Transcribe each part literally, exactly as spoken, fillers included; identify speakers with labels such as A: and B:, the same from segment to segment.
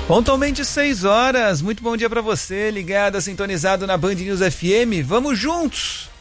A: Pontualmente seis horas, muito bom dia pra você, ligado, sintonizado na Band News F M. Vamos juntos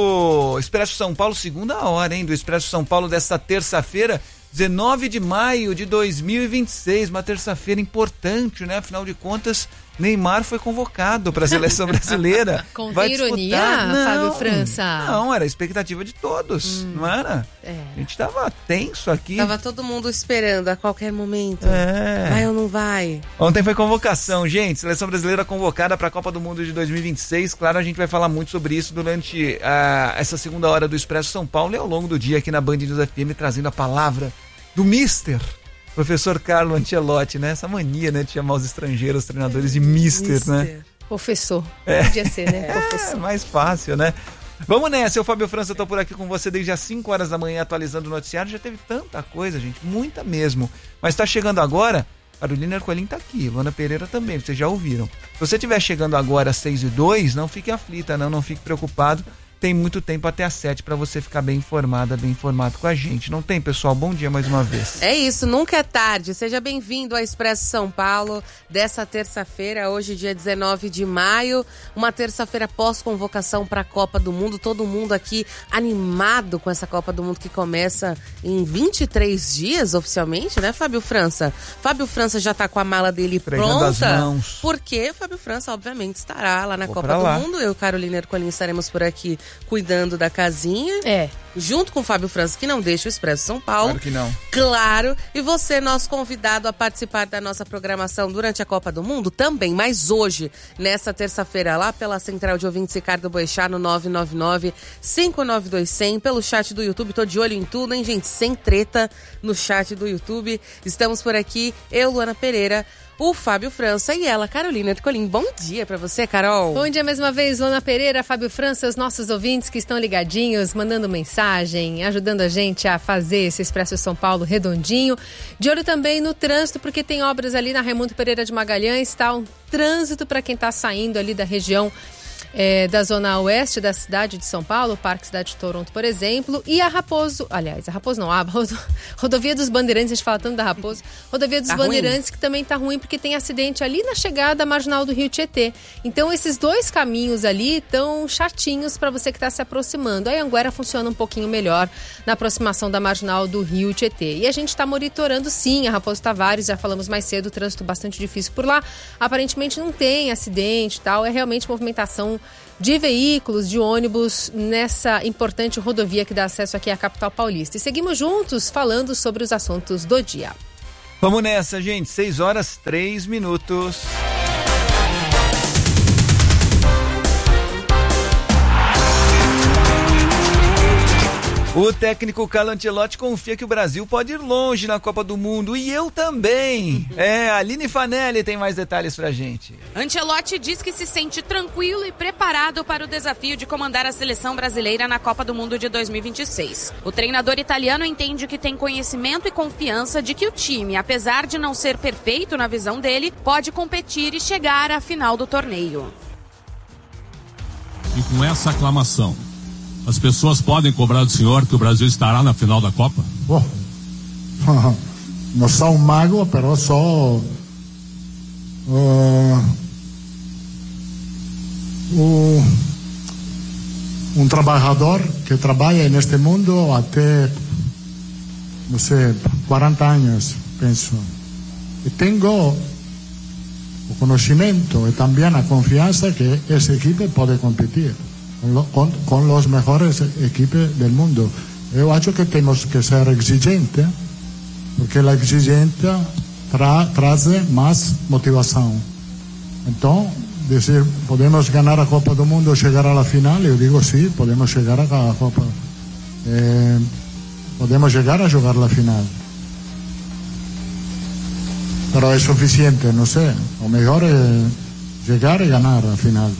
A: no Expresso São Paulo, segunda hora, hein, do Expresso São Paulo desta terça-feira, dezenove de maio de dois mil e vinte e seis, uma terça-feira importante, né? Afinal de contas, Neymar foi convocado para a seleção brasileira.
B: Com
A: Vai
B: ironia,
A: disputar.
B: Fábio
A: Não,
B: França?
A: Não, era a expectativa de todos, hum, não era?
B: É.
A: A gente tava tenso aqui.
C: Tava todo mundo esperando a qualquer momento.
A: É.
C: Vai ou não vai?
A: Ontem foi convocação, gente. Seleção brasileira convocada para a Copa do Mundo de dois mil e vinte e seis. Claro, a gente vai falar muito sobre isso durante uh, essa segunda hora do Expresso São Paulo e ao longo do dia aqui na Band News F M, trazendo a palavra do Mister Professor Carlo Ancelotti, né? Essa mania, né, de chamar os estrangeiros, os treinadores de Mister, Mister. né?
B: Professor.
A: É.
B: Podia ser, né? Professor.
A: É, mais fácil, né? Vamos nessa, eu, Fábio França, tô por aqui com você desde as cinco horas da manhã atualizando o noticiário. Já teve tanta coisa, gente, muita mesmo. Mas tá chegando agora, Carolina Ercolim tá aqui, Luana Pereira também, vocês já ouviram. Se você estiver chegando agora às seis e dois, não fique aflita, não, não fique preocupado. Tem muito tempo até às sete para você ficar bem informada, bem informado com a gente. Não tem, pessoal? Bom dia mais uma vez.
C: É isso, nunca é tarde. Seja bem-vindo ao Expresso São Paulo dessa terça-feira, hoje dia dezenove de maio. Uma terça-feira pós-convocação para a Copa do Mundo. Todo mundo aqui animado com essa Copa do Mundo que começa em vinte e três dias oficialmente, né, Fábio França? Fábio França já tá com a mala dele
A: Pregando
C: pronta.
A: as mãos.
C: Porque Fábio França, obviamente, estará lá na
A: Vou
C: Copa
A: pra
C: do
A: lá.
C: Mundo. Eu e Carolina Ercolim estaremos por aqui cuidando da casinha.
B: É.
C: Junto com o Fábio França, que não deixa o Expresso São Paulo.
A: Claro que não.
C: Claro. E você, nosso convidado a participar da nossa programação durante a Copa do Mundo, também. Mas hoje, nessa terça-feira, lá pela Central de Ouvintes Ricardo Boechat, no nove nove nove, cinco nove dois, zero zero, pelo chat do YouTube. Tô de olho em tudo, hein, gente? Sem treta no chat do YouTube. Estamos por aqui, eu, Luana Pereira, o Fábio França e ela, Carolina Ercolim. Bom dia pra você, Carol.
B: Bom dia mais uma vez, Luana Pereira, Fábio França, os nossos ouvintes que estão ligadinhos, mandando mensagem, ajudando a gente a fazer esse Expresso São Paulo redondinho. De olho também no trânsito, porque tem obras ali na Raimundo Pereira de Magalhães, tá? Um trânsito para quem tá saindo ali da região É, da zona oeste da cidade de São Paulo, Parque Cidade de Toronto, por exemplo, e a Raposo, aliás, a Raposo não, a rodo, Rodovia dos Bandeirantes, a gente fala tanto da Raposo, Rodovia dos
C: tá
B: Bandeirantes,
C: ruim.
B: Que também tá ruim, porque tem acidente ali na chegada marginal do Rio Tietê. Então, esses dois caminhos ali estão chatinhos para você que está se aproximando. A Anhanguera funciona um pouquinho melhor na aproximação da marginal do Rio Tietê. E a gente está monitorando, sim, a Raposo Tavares, já falamos mais cedo, o trânsito bastante difícil por lá. Aparentemente não tem acidente e tal, é realmente movimentação de veículos, de ônibus nessa importante rodovia que dá acesso aqui à capital paulista. E seguimos juntos falando sobre os assuntos do dia.
A: Vamos nessa, gente. seis horas, três minutos. O técnico Carlo Ancelotti confia que o Brasil pode ir longe na Copa do Mundo e eu também. É, a Aline Fanelli tem mais detalhes pra gente.
D: Ancelotti diz que se sente tranquilo e preparado para o desafio de comandar a seleção brasileira na Copa do Mundo de dois mil e vinte e seis. O treinador italiano entende que tem conhecimento e confiança de que o time, apesar de não ser perfeito na visão dele, pode competir e chegar à final do torneio.
E: E com essa aclamação, as pessoas podem cobrar do senhor que o Brasil estará na final da Copa?
F: Oh. Não sou um mago, pero sou uh, um, um trabalhador que trabalha neste mundo até, não sei, quarenta anos, penso. E tenho o conhecimento e também a confiança que essa equipe pode competir Con, con los mejores equipos del mundo. Yo acho que tenemos que ser exigentes, porque la exigencia tra, trae más motivación. Entonces, decir, podemos ganar a Copa do Mundo, llegar a la final, yo digo sí, podemos llegar a la Copa, eh, podemos llegar a jugar la final. Pero es suficiente, no sé, lo mejor es llegar y ganar a la final.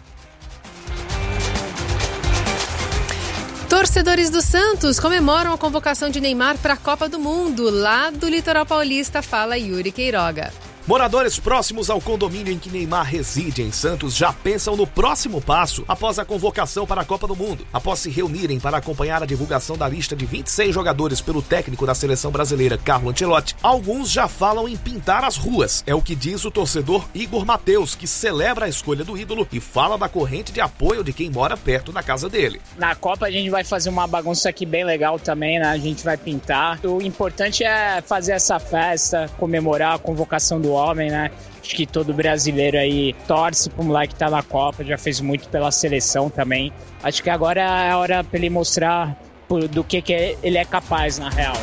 B: Torcedores do Santos comemoram a convocação de Neymar para a Copa do Mundo. Lá do Litoral Paulista, fala Yuri Queiroga.
G: Moradores próximos ao condomínio em que Neymar reside em Santos já pensam no próximo passo após a convocação para a Copa do Mundo. Após se reunirem para acompanhar a divulgação da lista de vinte e seis jogadores pelo técnico da seleção brasileira, Carlo Ancelotti, alguns já falam em pintar as ruas. É o que diz o torcedor Igor Mateus, que celebra a escolha do ídolo e fala da corrente de apoio de quem mora perto da casa dele.
H: Na Copa a gente vai fazer uma bagunça aqui bem legal também, né? A gente vai pintar. O importante é fazer essa festa, comemorar a convocação do homem, né? Acho que todo brasileiro aí torce pro moleque que tá na Copa, já fez muito pela seleção também. Acho que agora é a hora pra ele mostrar do que, que ele é capaz, na real.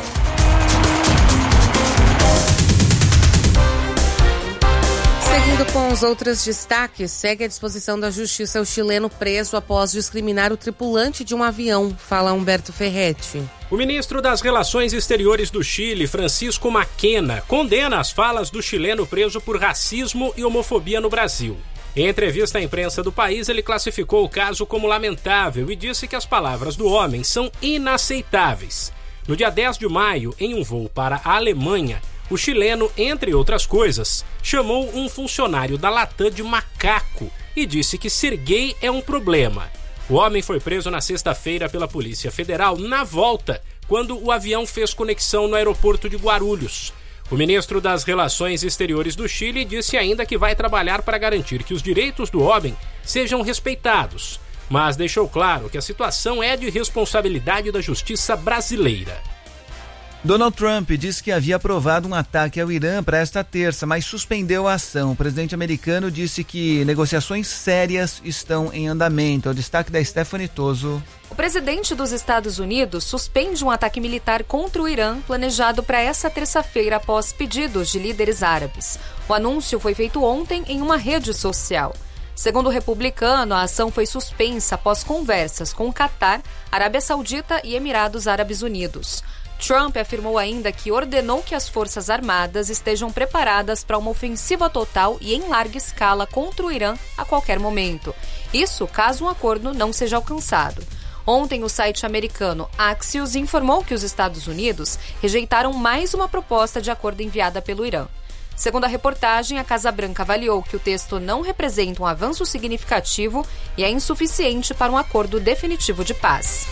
C: Seguindo com os outros destaques, segue à disposição da Justiça o chileno preso após discriminar o tripulante de um avião. Fala Humberto Ferretti.
I: O ministro das Relações Exteriores do Chile, Francisco Maquena, condena as falas do chileno preso por racismo e homofobia no Brasil. Em entrevista à imprensa do país, ele classificou o caso como lamentável e disse que as palavras do homem são inaceitáveis. No dia dez de maio, em um voo para a Alemanha, o chileno, entre outras coisas, chamou um funcionário da Latam de macaco e disse que ser gay é um problema. O homem foi preso na sexta-feira pela Polícia Federal na volta, quando o avião fez conexão no aeroporto de Guarulhos. O ministro das Relações Exteriores do Chile disse ainda que vai trabalhar para garantir que os direitos do homem sejam respeitados, mas deixou claro que a situação é de responsabilidade da justiça brasileira.
A: Donald Trump disse que havia aprovado um ataque ao Irã para esta terça, mas suspendeu a ação. O presidente americano disse que negociações sérias estão em andamento. É o destaque da Stephanie Toso.
J: O presidente dos Estados Unidos suspende um ataque militar contra o Irã planejado para essa terça-feira após pedidos de líderes árabes. O anúncio foi feito ontem em uma rede social. Segundo o republicano, a ação foi suspensa após conversas com o Catar, Arábia Saudita e Emirados Árabes Unidos. Trump afirmou ainda que ordenou que as Forças Armadas estejam preparadas para uma ofensiva total e em larga escala contra o Irã a qualquer momento. Isso caso um acordo não seja alcançado. Ontem, o site americano Axios informou que os Estados Unidos rejeitaram mais uma proposta de acordo enviada pelo Irã. Segundo a reportagem, a Casa Branca avaliou que o texto não representa um avanço significativo e é insuficiente para um acordo definitivo de paz.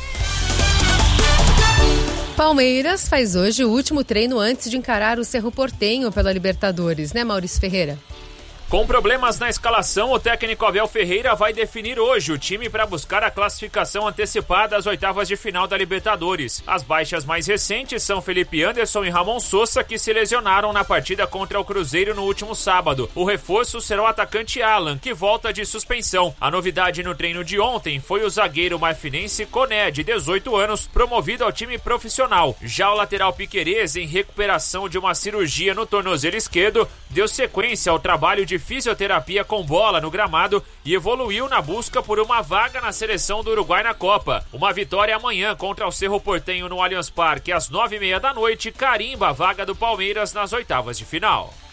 B: Palmeiras faz hoje o último treino antes de encarar o Cerro Porteño pela Libertadores, né, Maurício Ferreira?
K: Com problemas na escalação, o técnico Abel Ferreira vai definir hoje o time para buscar a classificação antecipada às oitavas de final da Libertadores. As baixas mais recentes são Felipe Anderson e Ramon Sosa, que se lesionaram na partida contra o Cruzeiro no último sábado. O reforço será o atacante Alan, que volta de suspensão. A novidade no treino de ontem foi o zagueiro marfinense Coné, de dezoito anos, promovido ao time profissional. Já o lateral Piquerez, em recuperação de uma cirurgia no tornozelo esquerdo, deu sequência ao trabalho de fisioterapia com bola no gramado e evoluiu na busca por uma vaga na seleção do Uruguai na Copa. Uma vitória amanhã contra o Cerro Porteño no Allianz Parque às nove e meia da noite carimba a vaga do Palmeiras nas oitavas de final.